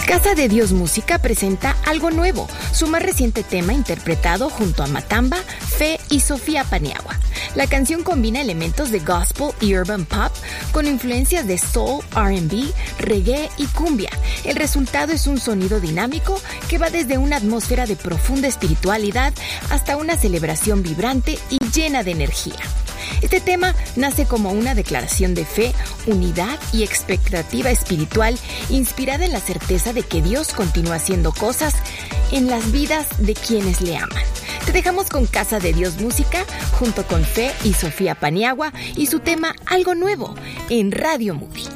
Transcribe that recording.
Casa de Dios Música presenta Algo Nuevo, su más reciente tema interpretado junto a Matamba, Fe y Sofía Paniagua. La canción combina elementos de gospel y urban pop con influencias de soul, R&B, reggae y cumbia. El resultado es un sonido dinámico que va desde una atmósfera de profunda espiritualidad hasta una celebración vibrante y llena de energía. Este tema nace como una declaración de fe, unidad y expectativa espiritual inspirada en la certeza de que Dios continúa haciendo cosas en las vidas de quienes le aman. Te dejamos con Casa de Dios Música junto con Fe y Sofía Paniagua y su tema Algo Nuevo en Radio Movie.